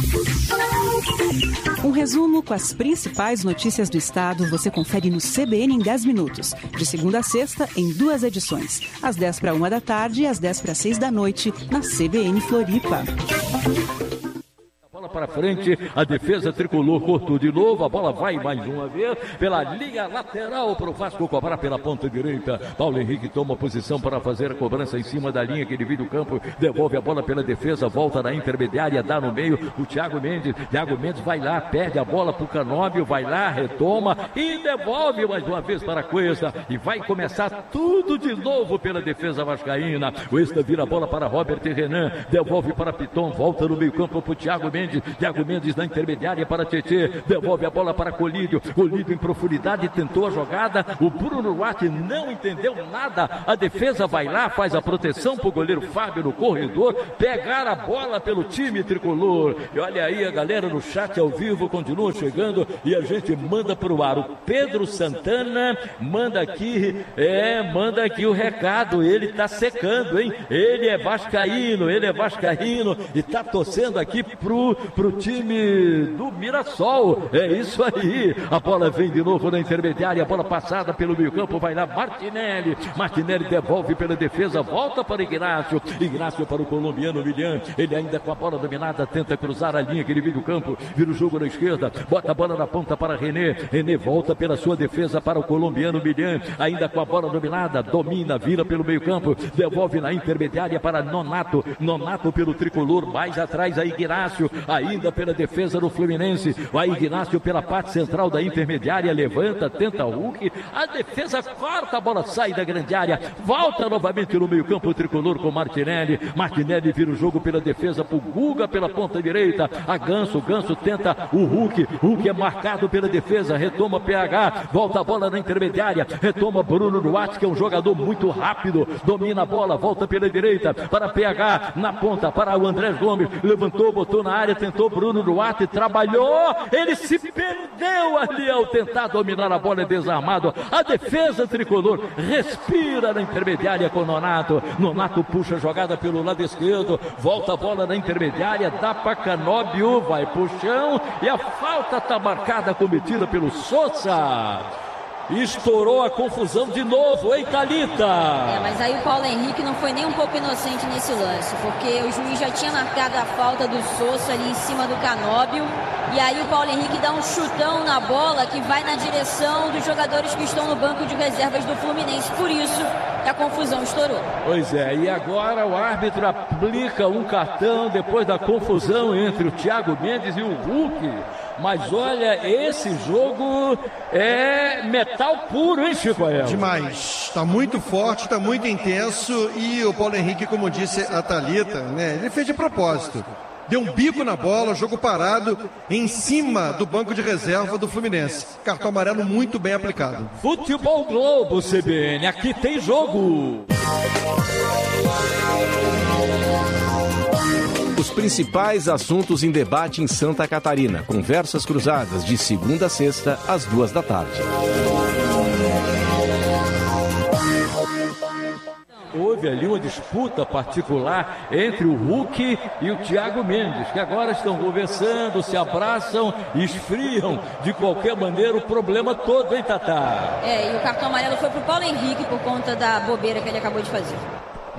Um resumo com as principais notícias do estado você confere no C B N em dez minutos. De segunda a sexta, em duas edições. Às dez para uma da tarde e às dez para seis da noite, na C B N Floripa. Bola para frente, a defesa tricolor cortou de novo, a bola vai mais uma vez pela linha lateral para o Vasco cobrar pela ponta direita. Paulo Henrique toma posição para fazer a cobrança em cima da linha que divide o campo, devolve a bola pela defesa, volta na intermediária, dá no meio o Thiago Mendes. Thiago Mendes vai lá, perde a bola para o Canóbio, vai lá, retoma e devolve mais uma vez para a Cuesta e vai começar tudo de novo pela defesa vascaína. Cuesta vira a bola para Robert Renan, devolve para Piton, volta no meio campo para o Thiago Mendes. Thiago Mendes na intermediária para Tietê, devolve a bola para Colídio, Colídio em profundidade, tentou a jogada, o Bruno Duarte não entendeu nada, a defesa vai lá, faz a proteção para o goleiro Fábio no corredor, pegar a bola pelo time tricolor, e olha aí a galera no chat ao vivo continua chegando e a gente manda para o ar. O Pedro Santana manda aqui, é, manda aqui o recado, ele tá secando, hein, ele é vascaíno, ele é vascaíno e tá torcendo aqui pro pro time do Mirassol, é isso aí, a bola vem de novo na intermediária, a bola passada pelo meio campo, vai lá Martinelli, Martinelli devolve pela defesa, volta para Ignácio, Ignácio para o colombiano William, ele ainda com a bola dominada, tenta cruzar a linha que ele vira o campo, vira o jogo na esquerda, bota a bola na ponta para René, René volta pela sua defesa para o colombiano William, ainda com a bola dominada, domina, vira pelo meio campo, devolve na intermediária para Nonato, Nonato pelo tricolor, mais atrás a Ignácio, ainda pela defesa do Fluminense, vai Ignácio pela parte central da intermediária, levanta, tenta o Hulk, a defesa corta, a bola sai da grande área, volta novamente no meio campo o tricolor com Martinelli, Martinelli vira o jogo pela defesa pro Guga pela ponta direita, a Ganso, Ganso tenta o Hulk, Hulk é marcado pela defesa, retoma P H, volta a bola na intermediária, retoma Bruno Duarte, que é um jogador muito rápido, domina a bola, volta pela direita, para P H, na ponta, para o André Gomes, levantou, botou na área, tentou Bruno Duarte, trabalhou, ele se perdeu ali ao tentar dominar a bola, é desarmado, a defesa tricolor respira na intermediária com Nonato, Nonato puxa a jogada pelo lado esquerdo, volta a bola na intermediária, dá para Canóbio, vai pro chão e a falta está marcada, cometida pelo Sousa. Estourou a confusão de novo, hein, Thalita? É, mas aí o Paulo Henrique não foi nem um pouco inocente nesse lance, porque o juiz já tinha marcado a falta do Sousa ali em cima do Canóbio, e aí o Paulo Henrique dá um chutão na bola que vai na direção dos jogadores que estão no banco de reservas do Fluminense, por isso que a confusão estourou. Pois é, e agora o árbitro aplica um cartão depois da confusão entre o Thiago Mendes e o Hulk. Mas olha, esse jogo é metal puro, hein, Chico Ael? Demais. Está muito forte, está muito intenso. E o Paulo Henrique, como disse a Thalita, né, ele fez de propósito. Deu um bico na bola, jogo parado, em cima do banco de reserva do Fluminense. Cartão amarelo muito bem aplicado. Futebol Globo, C B N, aqui tem jogo. Os principais assuntos em debate em Santa Catarina. Conversas cruzadas de segunda a sexta, às duas da tarde. Houve ali uma disputa particular entre o Hulk e o Thiago Mendes, que agora estão conversando, se abraçam e esfriam de qualquer maneira o problema todo, hein, Tatá? É, e o cartão amarelo foi pro Paulo Henrique por conta da bobeira que ele acabou de fazer.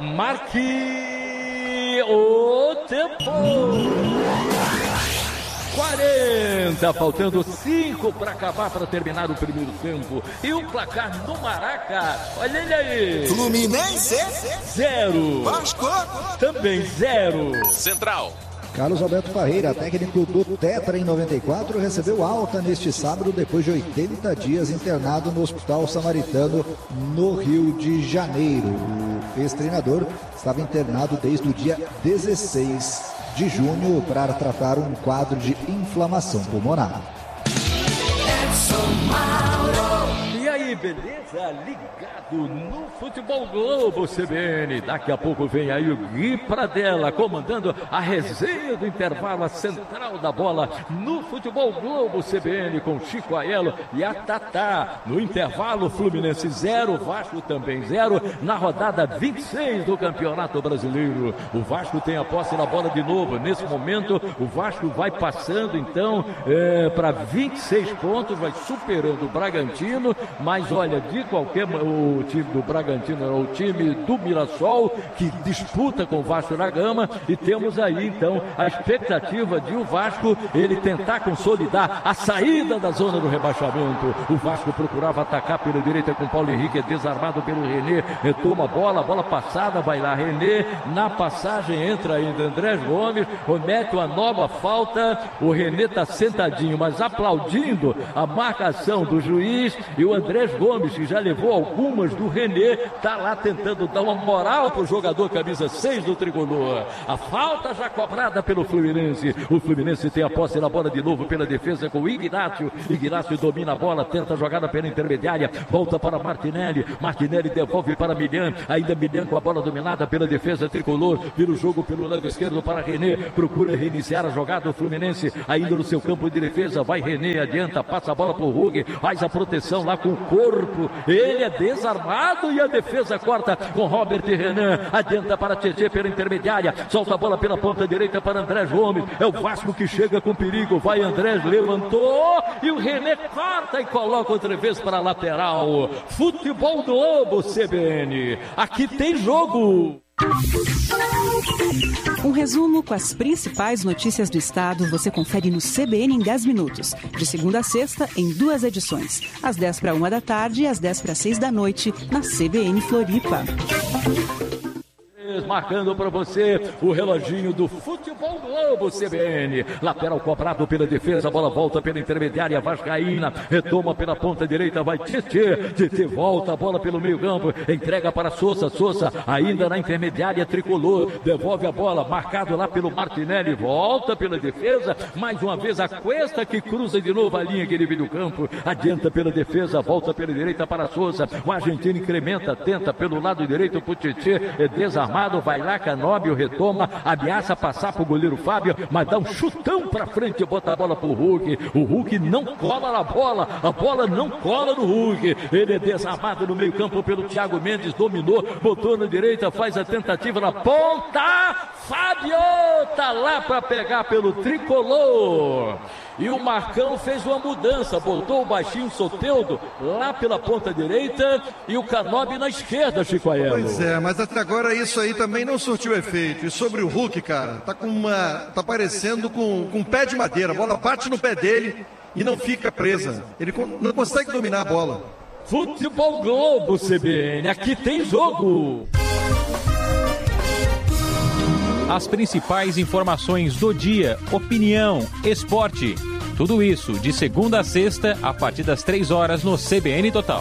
Marque o tempo! quarenta, faltando cinco para acabar, para terminar o primeiro tempo. E o placar no Maraca, olha ele aí. Fluminense zero. Vasco também zero. Central. Carlos Alberto Parreira, técnico do Tetra em noventa e quatro, recebeu alta neste sábado depois de oitenta dias internado no Hospital Samaritano no Rio de Janeiro. O ex-treinador estava internado desde o dia dezesseis de junho para tratar um quadro de inflamação pulmonar. E aí, beleza? Ligado no Futebol Globo C B N. Daqui a pouco vem aí o Gui Pradella comandando a resenha do intervalo, a central da bola no Futebol Globo C B N com Chico Aiello e a Tatá. No intervalo, Fluminense zero, Vasco também zero. Na rodada vinte e seis do Campeonato Brasileiro, o Vasco tem a posse na bola de novo. Nesse momento, o Vasco vai passando então é, para vinte e seis pontos, vai superando o Bragantino, mas olha, de qualquer o time do Bragantino é o time do Mirassol que disputa com o Vasco da Gama, e temos aí então a expectativa de o Vasco ele tentar consolidar a saída da zona do rebaixamento. O Vasco procurava atacar pela direita com Paulo Henrique, é desarmado pelo René, retoma a bola, a bola passada, vai lá René, na passagem entra ainda Andrés Gomes, comete uma nova falta, o René está sentadinho, mas aplaudindo a marcação do juiz, e o Andrés Gomes, que já levou algumas do René, está lá tentando dar uma moral para o jogador camisa seis do tricolor. A falta já cobrada pelo Fluminense. O Fluminense tem a posse na bola de novo pela defesa com o Ignácio. Ignácio domina a bola, tenta a jogada pela intermediária, volta para Martinelli. Martinelli devolve para Milhan. Ainda Milhan com a bola dominada pela defesa tricolor. Vira o jogo pelo lado esquerdo para René. Procura reiniciar a jogada. O Fluminense ainda no seu campo de defesa. Vai René, adianta, passa a bola para o Rugg. Faz a proteção lá com o corpo. Ele é desarmado e a defesa corta com Robert e Renan. Adianta para Tietê pela intermediária. Solta a bola pela ponta direita para Andrés Gomes. É o Vasco que chega com perigo. Vai Andrés, levantou e o René corta e coloca outra vez para a lateral. Futebol Globo C B N. Aqui tem jogo. Um resumo com as principais notícias do estado você confere no C B N em dez minutos. De segunda a sexta, em duas edições. Às dez para uma da tarde e às dez para seis da noite, na C B N Floripa. Marcando para você o reloginho do Futebol Globo C B N. Lateral cobrado pela defesa, a bola volta pela intermediária vascaína, retoma pela ponta direita, vai Tietê, Tietê volta a bola pelo meio campo, entrega para Sousa, Sousa ainda na intermediária tricolor, devolve a bola, marcado lá pelo Martinelli, volta pela defesa, mais uma vez a Cuesta que cruza de novo a linha que divide o campo, adianta pela defesa, volta pela direita para Sousa, o argentino incrementa, tenta pelo lado direito pro Tietê, é desarmado, vai lá, Canóbio retoma, ameaça passar pro goleiro Fábio, mas dá um chutão pra frente e bota a bola pro Hulk. O Hulk não cola na bola, a bola não cola no Hulk. Ele é desarmado no meio campo pelo Thiago Mendes, dominou, botou na direita, faz a tentativa na ponta. Fábio tá lá pra pegar pelo tricolor. E o Marcão fez uma mudança, botou o baixinho Soteldo lá pela ponta direita e o Canóbio na esquerda, Chico Aiello. Pois é, mas até agora isso aí também não surtiu efeito. E sobre o Hulk, cara, tá com uma. tá parecendo com, com um pé de madeira. A bola bate no pé dele e não fica presa. Ele não consegue dominar a bola. Futebol Globo C B N, aqui tem jogo. As principais informações do dia, opinião, esporte. Tudo isso de segunda a sexta, a partir das três horas no C B N Total.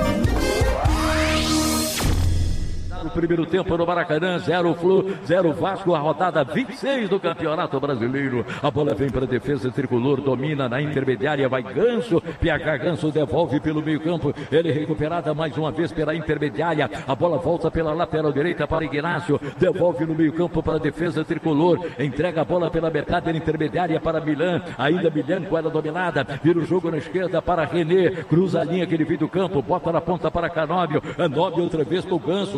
No primeiro tempo no Maracanã, zero Flu, zero Vasco, a rodada vinte e seis do Campeonato Brasileiro. A bola vem para a defesa tricolor, domina na intermediária, vai Ganso, P H Ganso devolve pelo meio campo, ele é recuperada mais uma vez pela intermediária, a bola volta pela lateral direita para Ignácio, devolve no meio campo para a defesa tricolor, entrega a bola pela metade da intermediária para Milhan, ainda Milhan com ela dominada, vira o jogo na esquerda para René, cruza a linha que ele vem do campo, bota na ponta para Canóbio, Canóbio outra vez para o Ganso, Ganso adianta,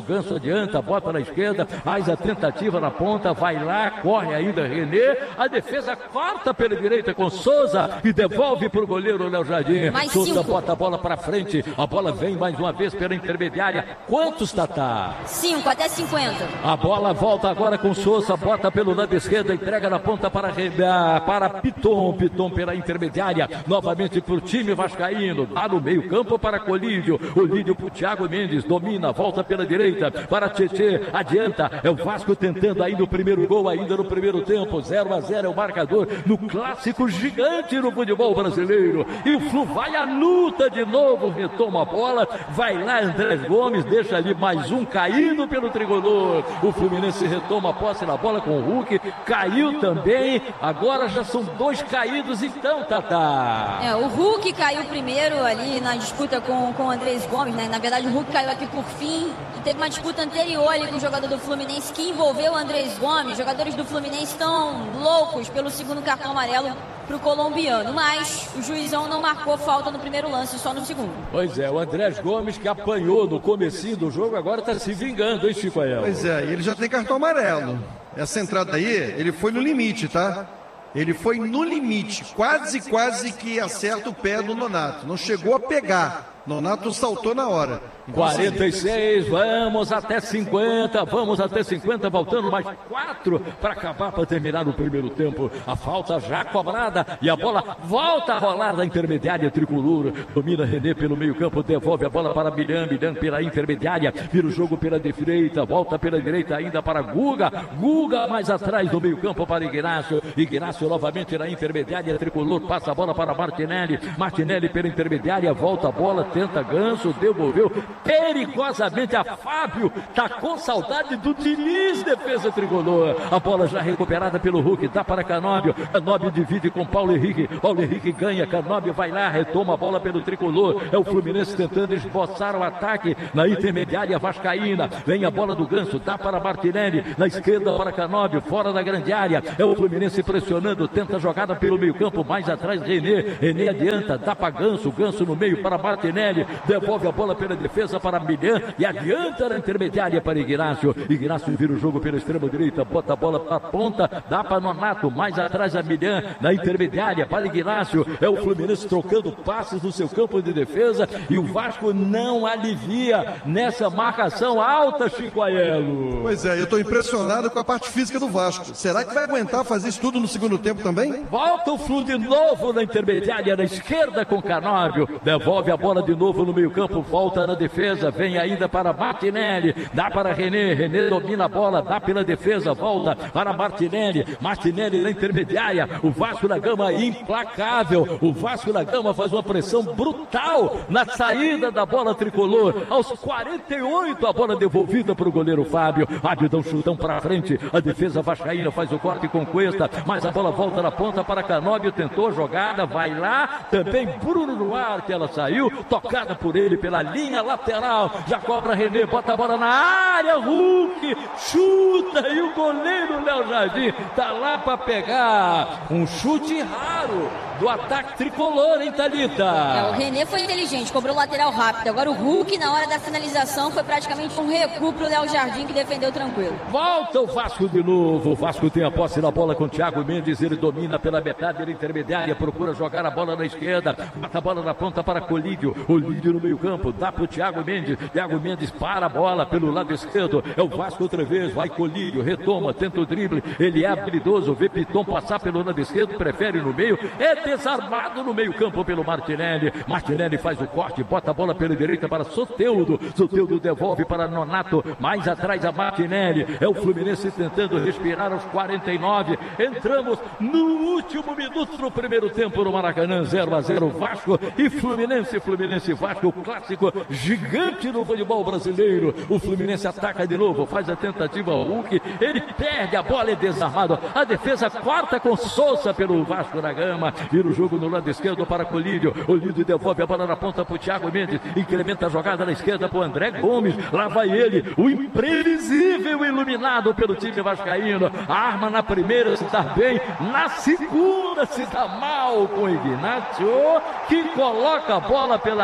adianta, bota na esquerda, faz a tentativa na ponta, vai lá, corre ainda René, a defesa corta pela direita com Souza e devolve para o goleiro Léo Jardim. Mais Souza cinco. bota a bola para frente, a bola vem mais uma vez pela intermediária. Quantos, Tatá? cinco, até cinquenta. A bola volta agora com Souza, bota pelo lado esquerdo, entrega na ponta para, para Piton, Piton pela intermediária, novamente para o time vascaíno, lá no meio campo para Colídio, Olídio para o Thiago Mendes, domina, volta pela direita, para Tietê, adianta, é o Vasco tentando ainda o primeiro gol, ainda no primeiro tempo, zero a zero é o marcador, no clássico gigante no futebol brasileiro, e o Flu vai à luta de novo, retoma a bola, vai lá André Gomes, deixa ali mais um caído pelo tricolor, o Fluminense retoma a posse na bola com o Hulk, caiu também, agora já são dois caídos então, Tatá. É, o Hulk caiu primeiro ali na disputa com, com o Andrés Gomes, né? Na verdade o Hulk caiu aqui por fim e teve uma disputa anterior ali com o jogador do Fluminense que envolveu o Andrés Gomes. Os jogadores do Fluminense estão loucos pelo segundo cartão amarelo para o colombiano, mas o juizão não marcou falta no primeiro lance, só no segundo. Pois é, o Andrés Gomes que apanhou no comecinho do jogo, agora está se vingando, hein, Chico Ael? Pois é, e ele já tem cartão amarelo. Essa entrada aí, ele foi no limite, tá? Ele foi no limite, quase, quase que acerta o pé do Nonato. Não chegou a pegar. Nonato saltou na hora. quarenta e seis, vamos até cinquenta, vamos até cinquenta, faltando mais quatro para acabar, para terminar o primeiro tempo. A falta já cobrada e a bola volta a rolar da intermediária tricolor. Domina René pelo meio campo, devolve a bola para Milhão, Milhão pela intermediária, vira o jogo pela direita, volta pela direita ainda para Guga, Guga mais atrás do meio campo para Ignacio, Ignacio novamente na intermediária tricolor, passa a bola para Martinelli, Martinelli pela intermediária, volta a bola, tenta Ganso, devolveu perigosamente a Fábio, tá com saudade do Diniz, defesa tricolor, a bola já recuperada pelo Hulk, dá para Canóbio, Canóbio divide com Paulo Henrique, Paulo Henrique ganha, Canóbio vai lá, retoma a bola pelo tricolor, é o Fluminense tentando esboçar o ataque na intermediária vascaína, vem a bola do Ganso, dá para Martinelli, na esquerda para Canóbio, fora da grande área, é o Fluminense pressionando, tenta a jogada pelo meio campo, mais atrás René, René adianta, dá para Ganso, Ganso no meio para Martinelli, devolve a bola pela defesa para Milhão e adianta na intermediária para Ignacio. Ignacio vira o jogo pela extrema direita, bota a bola para a ponta, dá para Nonato, mais atrás a Milhão na intermediária para Ignacio. É o Fluminense trocando passes no seu campo de defesa e o Vasco não alivia nessa marcação alta, Chico Aiello. Pois é, eu estou impressionado com a parte física do Vasco. Será que vai aguentar fazer isso tudo no segundo tempo também? Volta o Flu de novo na intermediária, na esquerda com Canóbio, devolve a bola de novo no meio campo, volta na defesa, vem ainda para Martinelli, dá para René, René domina a bola, dá pela defesa, volta para Martinelli, Martinelli na intermediária, o Vasco da Gama implacável, o Vasco da Gama faz uma pressão brutal na saída da bola tricolor, aos quarenta e oito a bola devolvida para o goleiro Fábio, Fábio dá um chutão para frente, a defesa vascaína faz o corte com Cuesta, mas a bola volta na ponta para Canóbio, tentou a jogada, vai lá, também Bruno Duarte, ela saiu, tocada por ele pela linha lateral, já cobra René, bota a bola na área, Hulk, chuta e o goleiro Léo Jardim tá lá para pegar um chute raro do ataque tricolor, hein, Thalita? É, o René foi inteligente, cobrou lateral rápido, agora o Hulk na hora da finalização foi praticamente um recuo pro Léo Jardim que defendeu tranquilo. Volta o Vasco de novo, o Vasco tem a posse na bola com o Thiago Mendes, ele domina pela metade da intermediária, procura jogar a bola na esquerda, bata a bola na ponta para Colídio, Olídio no meio campo, dá pro Thiago Mendes, Thiago Mendes para a bola pelo lado esquerdo, é o Vasco outra vez, vai Colídio, retoma, tenta o drible, ele é habilidoso, vê Piton passar pelo lado esquerdo, prefere no meio, é desarmado no meio campo pelo Martinelli, Martinelli faz o corte, bota a bola pela direita para Soteldo, Soteldo devolve para Nonato, mais atrás a Martinelli, é o Fluminense tentando respirar aos quarenta e nove, entramos no último minuto do primeiro tempo no Maracanã, zero a zero Vasco e Fluminense, Fluminense Vasco, o clássico gigante no futebol brasileiro, o Fluminense ataca de novo, faz a tentativa ao Hulk, ele perde a bola, é desarmado, a defesa corta com Souza pelo Vasco da Gama, vira o jogo no lado esquerdo para Colídio, Olídio devolve a bola na ponta para o Thiago Mendes, incrementa a jogada na esquerda para o André Gomes, lá vai ele, o imprevisível iluminado pelo time vascaíno, arma na primeira, se dá bem, na segunda se dá mal com Ignacio, que coloca a bola pela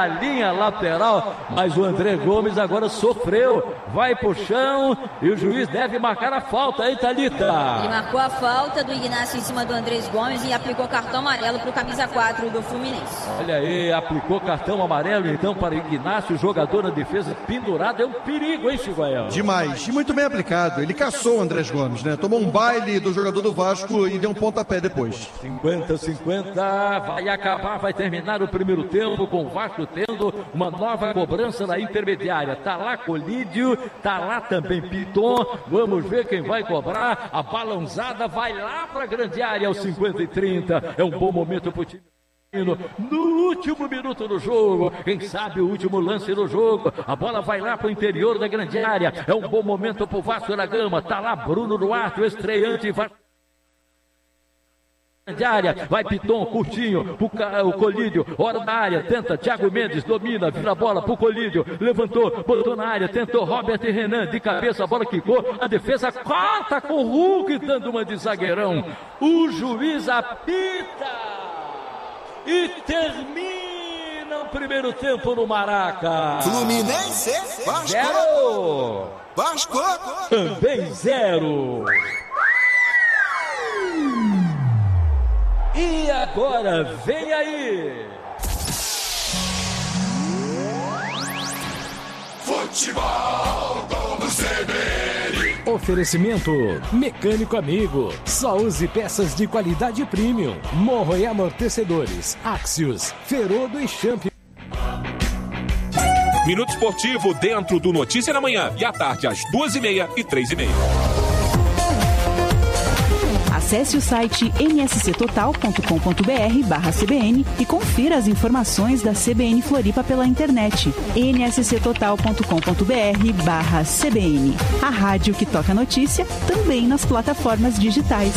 a linha lateral, mas o André Gomes agora sofreu, vai pro chão e o juiz deve marcar a falta, hein, Thalita? Ele marcou a falta do Ignacio em cima do Andrés Gomes e aplicou cartão amarelo pro camisa quatro do Fluminense. Olha aí, aplicou cartão amarelo então para Ignacio, jogador na defesa pendurado, é um perigo, hein, Chiguaião? Demais, e muito bem aplicado, ele caçou o Andrés Gomes, né? Tomou um baile do jogador do Vasco e deu um pontapé depois. cinquenta a cinquenta, vai acabar, vai terminar o primeiro tempo com o Vasco tendo uma nova cobrança na intermediária. Tá lá Colídio, tá lá também Piton. Vamos ver quem vai cobrar. A balançada vai lá para a grande área aos cinquenta e trinta. É um bom momento pro time. No último minuto do jogo, quem sabe o último lance do jogo, a bola vai lá para o interior da grande área. É um bom momento pro Vasco da Gama. Tá lá Bruno Duarte, o estreante. Vai área, vai Piton, curtinho, o Colídio, hora da área, tenta, Thiago Mendes, domina, vira a bola pro Colídio, levantou, botou na área, tentou Robert Renan, de cabeça, a bola quicou, a defesa corta com o Hulk, dando uma de zagueirão, o juiz apita e termina o primeiro tempo no Maraca. Fluminense, Vasco, zero. Vasco, também zero. E agora, vem aí! Futebol do C B N. Oferecimento Mecânico Amigo. Só use peças de qualidade premium. Morro e amortecedores. Axios, Ferodo e Champion. Minuto Esportivo dentro do Notícia da Manhã. E à tarde às duas e meia e três e meia. Acesse o site n s c total ponto com ponto b r barra C B N e confira as informações da C B N Floripa pela internet. n s c total ponto com ponto b r barra C B N. A rádio que toca notícia também nas plataformas digitais.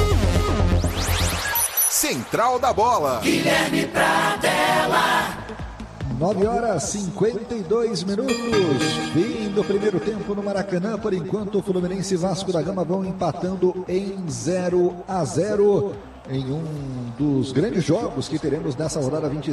Central da Bola. Guilherme Pradella. nove horas e cinquenta e dois minutos, fim do primeiro tempo no Maracanã. Por enquanto, o Fluminense e Vasco da Gama vão empatando em zero a zero em um dos grandes jogos que teremos nessa rodada vinte e